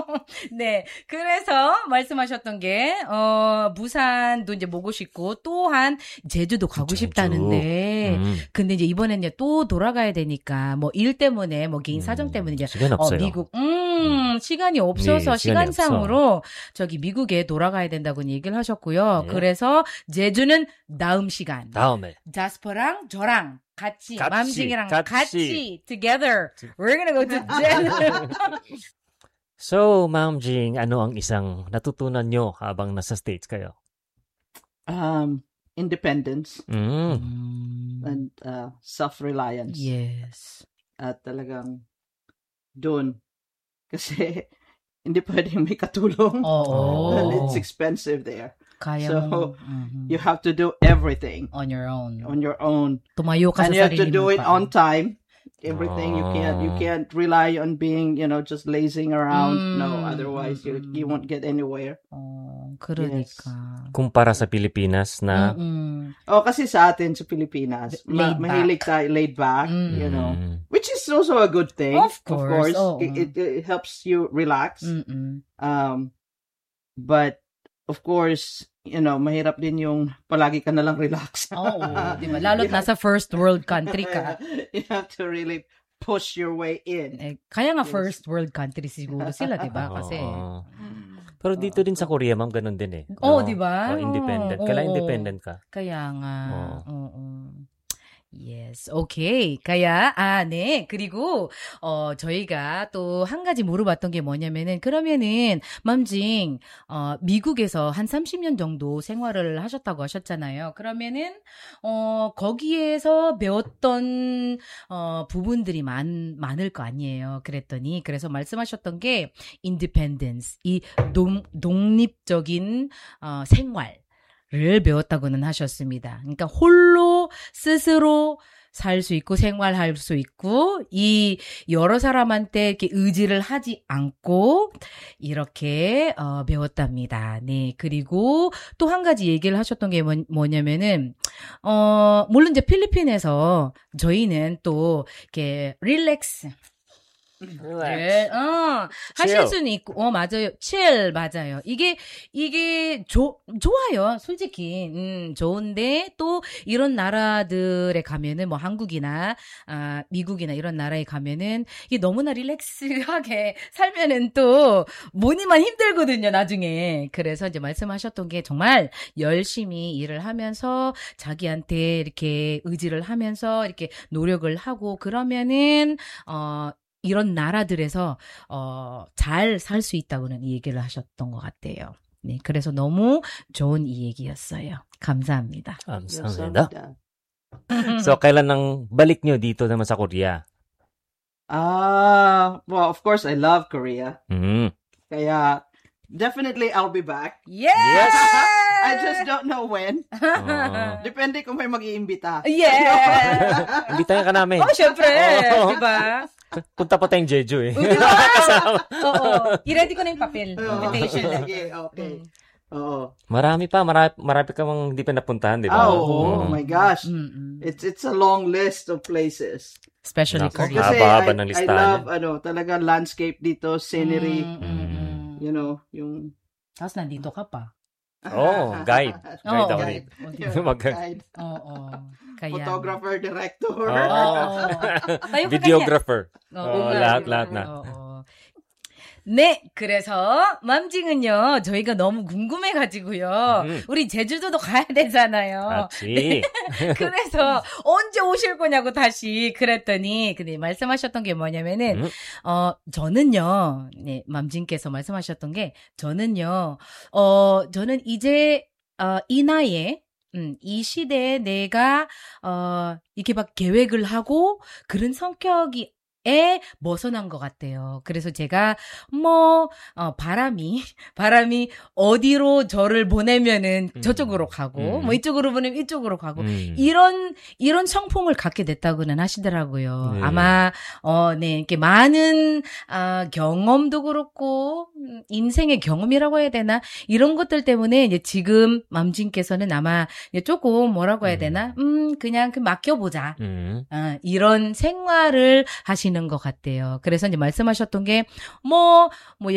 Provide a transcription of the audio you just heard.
네. 그래서 말씀하셨던 게, 부산도 이제 보고 싶고, 또한 제주도 가고 싶다는데, 근데 이제 이번에는 또 돌아가야 되니까, 뭐 일 때문에, 뭐 개인 사정 때문에 이제, 시간 없어요. 미국, 시간이 없어서 네, 시간이 시간상으로 저기 미국에 돌아가야 된다고 얘기를 하셨고요. 네. 그래서 제주는 다음 시간. 다음에. 자스퍼랑 저랑 같이 맘징이랑 같이 together. We're gonna go to Jeju. So, Ma'am Jing, ano ang isang natutunan nyo habang nasa States kayo? Independence Mm. and self-reliance. Yes. At talagang doon. Kasi hindi pwedeng may katulong. And it's expensive there. Kaya So, mo. you have to do everything On your own. on your own. Tumayo ka And sa you have to sarili do mo it pa. on time. Everything you can't rely on being, just lazing around. No, otherwise you won't get anywhere. 그러니까. Kumpara sa Pilipinas na Kasi sa atin sa Pilipinas, mahilig tayo laid back, which is also a good thing. Of course. It helps you relax. But of course, mahirap din yung palagi ka na lang relax. Diba? Lalo't nasa first world country ka. You have to really push your way in. Kaya nga first world country siguro sila, diba? Kasi... Pero dito din sa Korea, ma'am, ganun din eh. diba? Independent. Kailangan independent ka. Kaya nga. Yes. Okay. 그야, 네. 그리고, 저희가 또 한 가지 물어봤던 게 뭐냐면은, 그러면은, 맘징, 미국에서 한 30년 정도 생활을 하셨다고 하셨잖아요. 그러면은, 거기에서 배웠던, 부분들이 많을 거 아니에요. 그래서 말씀하셨던 게, independence, 이 독립적인, 생활. 를 배웠다고는 하셨습니다. 그러니까 홀로 스스로 살 수 있고 생활할 수 있고 이 여러 사람한테 이렇게 의지를 하지 않고 이렇게 배웠답니다. 네. 그리고 또 한 가지 얘기를 하셨던 게 뭐냐면은 물론 이제 필리핀에서 저희는 또 이렇게 릴렉스 네, 하실 수는 있고, 맞아요. 칠, 맞아요. 이게, 좋아요. 솔직히, 좋은데, 또, 이런 나라들에 가면은, 뭐, 한국이나, 미국이나 이런 나라에 가면은, 이게 너무나 릴렉스하게 살면은 또, 뭐니만 힘들거든요, 나중에. 그래서 이제 말씀하셨던 게 정말 열심히 일을 하면서, 자기한테 이렇게 의지를 하면서, 이렇게 노력을 하고, 그러면은, 이런 나라들에서 잘 살 수 있다고는 이 얘기를 하셨던 것 같아요. 네, 그래서 너무 좋은 이 얘기였어요. 감사합니다. 감사합니다. So, kailan ang balik nyo dito naman sa Korea? Well, of course, I love Korea. Kaya, definitely I'll be back. Yes! I just don't know when. Depende kung may mag-iimbita. Yeah! Imbitahan ka namin. syempre. Diba? Punta pa tayong Jeju eh. Diba? I-ready ko na yung papel. Invitation. Okay. Oo. Marami ka mang hindi pa napuntahan, di ba? Oh my gosh. It's a long list of places. Especially Korea. Kasi haba ng listahan. I love, talaga landscape dito, scenery. Yung... Tapos nandito ka pa. Guide. Guide ako guide. Guide. Kaya. Photographer, director. Videographer. lahat na. 네, 그래서 맘징은요 저희가 너무 궁금해가지고요. 우리 제주도도 가야 되잖아요. 맞지. 네. 그래서 언제 오실 거냐고 다시 그랬더니 근데 말씀하셨던 게 뭐냐면은 저는요, 네, 맘징께서 말씀하셨던 게 저는요, 저는 이제 이 나이에 이 시대에 내가 이렇게 막 계획을 하고 그런 성격이 벗어난 것 같아요. 그래서 제가 바람이 어디로 저를 보내면은 저쪽으로 가고 뭐 이쪽으로 보내면 이쪽으로 가고 이런 성품을 갖게 됐다고는 하시더라고요. 네. 아마 네, 이렇게 많은 경험도 그렇고 인생의 경험이라고 해야 되나 이런 것들 때문에 이제 지금 맘진께서는 아마 조금 뭐라고 해야 되나 그냥 맡겨보자 이런 생활을 하시는 것 같아요. 그래서 이제 말씀하셨던 게